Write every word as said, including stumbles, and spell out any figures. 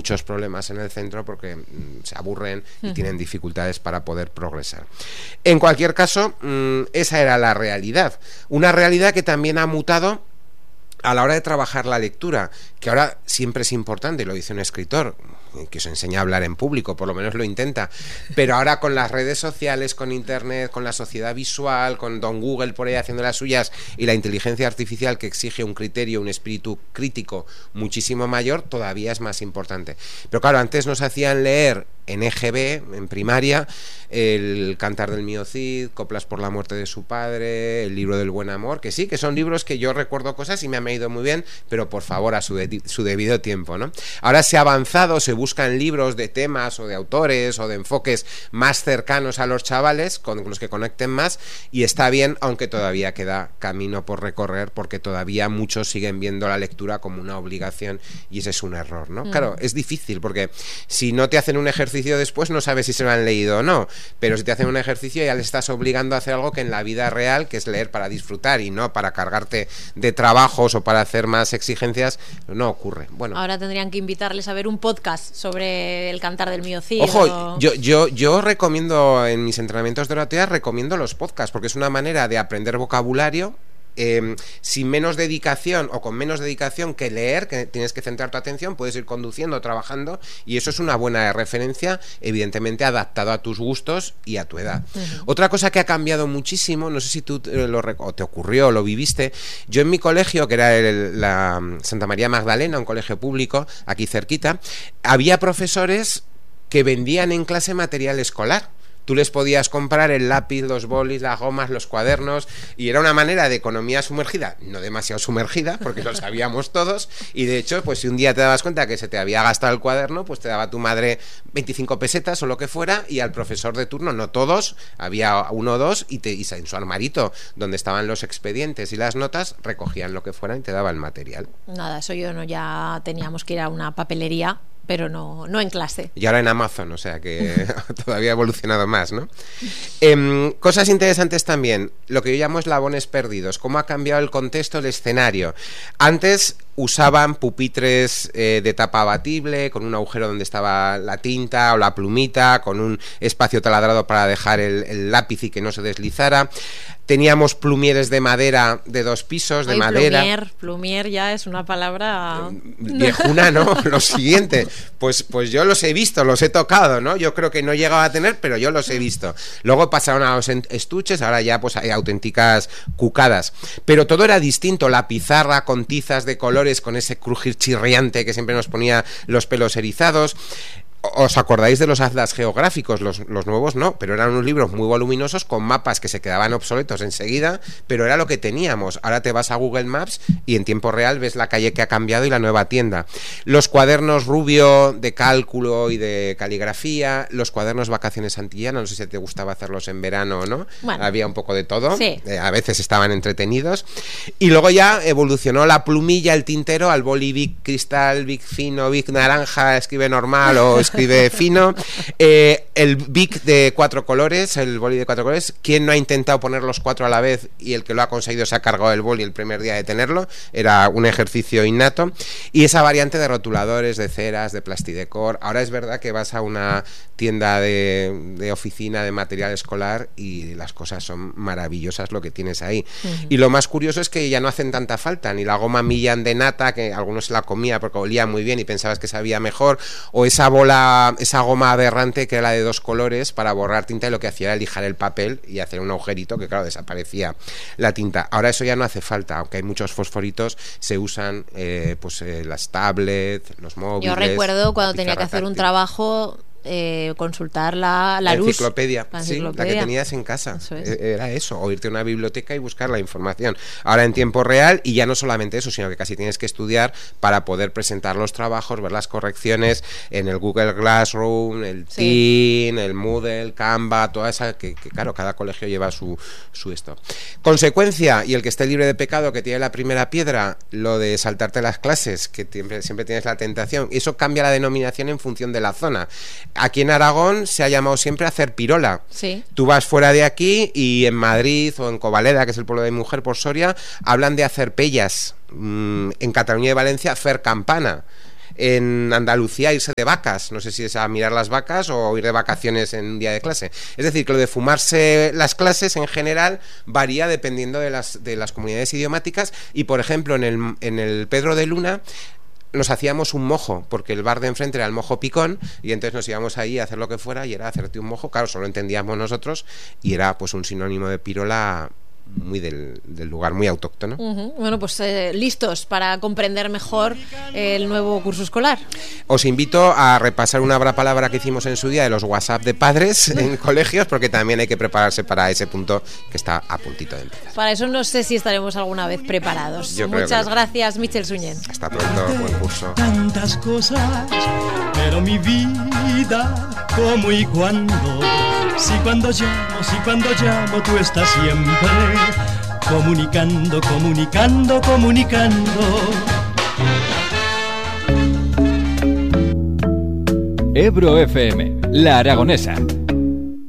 muchos problemas en el centro porque mm, se aburren y uh-huh. tienen dificultades para poder progresar. En cualquier caso, mmm, esa era la realidad. Una realidad que también ha mutado a la hora de trabajar la lectura, que ahora siempre es importante, lo dice un escritor, que os enseña a hablar en público, por lo menos lo intenta, pero ahora con las redes sociales, con internet, con la sociedad visual, con Don Google por ahí haciendo las suyas y la inteligencia artificial que exige un criterio, un espíritu crítico muchísimo mayor, todavía es más importante. Pero claro, antes nos hacían leer en E G B, en primaria, el Cantar del mío Cid, Coplas por la muerte de su padre, el libro del buen amor, que sí, que son libros que yo recuerdo cosas y me han ido muy bien, pero por favor a su, de, su debido tiempo, ¿no? Ahora se ha avanzado, se buscan libros de temas o de autores o de enfoques más cercanos a los chavales, con los que conecten más, y está bien, aunque todavía queda camino por recorrer, porque todavía muchos siguen viendo la lectura como una obligación y ese es un error, ¿no? Mm. Claro, es difícil, porque si no te hacen un ejercicio después no sabes si se lo han leído o no, pero si te hacen un ejercicio ya les estás obligando a hacer algo que en la vida real, que es leer para disfrutar y no para cargarte de trabajos o para hacer más exigencias, no ocurre. Bueno, ahora tendrían que invitarles a ver un podcast sobre el Cantar del mío Cid. Ojo, o... yo, yo, yo recomiendo en mis entrenamientos de oratoria, recomiendo los podcasts, porque es una manera de aprender vocabulario Eh, sin menos dedicación o con menos dedicación que leer, que tienes que centrar tu atención, puedes ir conduciendo, trabajando, y eso es una buena referencia, evidentemente adaptado a tus gustos y a tu edad. Uh-huh. Otra cosa que ha cambiado muchísimo, no sé si tú lo o te ocurrió o lo viviste, yo en mi colegio, que era el, la Santa María Magdalena, un colegio público aquí cerquita, había profesores que vendían en clase material escolar. Tú les podías comprar el lápiz, los bolis, las gomas, los cuadernos, y era una manera de economía sumergida, no demasiado sumergida, porque lo sabíamos todos, y de hecho, pues si un día te dabas cuenta que se te había gastado el cuaderno, pues te daba tu madre veinticinco pesetas o lo que fuera, y al profesor de turno, no todos, había uno o dos, y, te, y en su armarito, donde estaban los expedientes y las notas, recogían lo que fuera y te daba el material. Nada, eso yo no, ya teníamos que ir a una papelería, pero no, no en clase. Y ahora en Amazon, o sea que todavía ha evolucionado más, ¿no? Eh, cosas interesantes también, lo que yo llamo eslabones perdidos, cómo ha cambiado el contexto, el escenario. Antes usaban pupitres eh, de tapa abatible, con un agujero donde estaba la tinta o la plumita, con un espacio taladrado para dejar el, el lápiz y que no se deslizara. Teníamos plumieres de madera de dos pisos, de Ay, madera. Plumier, plumier ya es una palabra... Viejuna, ¿no? Lo siguiente. Pues, pues yo los he visto, los he tocado, ¿no? Yo creo que no he llegado a tener, pero yo los he visto. Luego pasaron a los estuches, ahora ya pues hay auténticas cucadas. Pero todo era distinto, la pizarra con tizas de colores, con ese crujir chirriante que siempre nos ponía los pelos erizados. ¿Os acordáis de los atlas geográficos? Los, los nuevos no, pero eran unos libros muy voluminosos con mapas que se quedaban obsoletos enseguida, pero era lo que teníamos. Ahora te vas a Google Maps y en tiempo real ves la calle que ha cambiado y la nueva tienda. Los cuadernos Rubio de cálculo y de caligrafía, los cuadernos Vacaciones Antillana, no sé si te gustaba hacerlos en verano o no, bueno, había un poco de todo, sí. eh, a veces estaban entretenidos. Y luego ya evolucionó la plumilla, el tintero, al boli Bic Cristal, Bic Fino, Bic Naranja, escribe normal o escribe fino, eh, el Bic de cuatro colores, el boli de cuatro colores. ¿Quién no ha intentado poner los cuatro a la vez y el que lo ha conseguido se ha cargado el boli el primer día de tenerlo? Era un ejercicio innato. Y esa variante de rotuladores, de ceras, de plastidecor. Ahora es verdad que vas a una tienda de, de oficina de material escolar y las cosas son maravillosas lo que tienes ahí. Uh-huh. Y lo más curioso es que ya no hacen tanta falta, ni la goma Millán de nata, que algunos se la comía porque olía muy bien y pensabas que sabía mejor, o esa bola esa goma aberrante que era la de dos colores para borrar tinta, y lo que hacía era lijar el papel y hacer un agujerito que claro desaparecía la tinta. Ahora eso ya no hace falta, aunque hay muchos fosforitos, se usan eh, pues eh, las tablets, los móviles. Yo recuerdo cuando tenía que hacer táctil. un trabajo Eh, consultar la, la, la luz enciclopedia, la enciclopedia, sí, la que tenías en casa. Eso es. Era eso, o irte a una biblioteca y buscar la información. Ahora en tiempo real, y ya no solamente eso, sino que casi tienes que estudiar para poder presentar los trabajos, ver las correcciones en el Google Classroom, el sí. Teen, el Moodle, Canva, toda esa, que, que claro, cada colegio lleva su, su esto. Consecuencia, y el que esté libre de pecado, que tiene la primera piedra, lo de saltarte las clases, que siempre, siempre tienes la tentación, eso cambia la denominación en función de la zona. Aquí en Aragón se ha llamado siempre hacer pirola. Sí. Tú vas fuera de aquí y en Madrid o en Covaleda, que es el pueblo de mi mujer, por Soria, hablan de hacer pellas. Mm, en Cataluña y Valencia, fer campana. en Andalucía irse de vacas, no sé si es a mirar las vacas o ir de vacaciones en un día de clase. Es decir, que lo de fumarse las clases en general varía dependiendo de las, de las comunidades idiomáticas y, por ejemplo, en el, en el Pedro de Luna nos hacíamos un mojo, porque el bar de enfrente era el mojo picón, y entonces nos íbamos ahí a hacer lo que fuera y era hacerte un mojo, claro, solo entendíamos nosotros, y era pues un sinónimo de pirola muy del, del lugar, muy autóctono. Uh-huh. Bueno, pues eh, listos para comprender mejor el nuevo curso escolar. Os invito a repasar una palabra que hicimos en su día de los WhatsApp de padres en colegios, porque también hay que prepararse para ese punto que está a puntito de empezar. Para eso no sé si estaremos alguna vez preparados. Yo creo Muchas que no. Gracias, Michel Suñén. Hasta pronto, buen curso. Tantas cosas, pero mi vida, ¿cómo y cuándo? Si cuando llamo, si cuando llamo tú estás siempre comunicando, comunicando, comunicando. Ebro F M, La Aragonesa.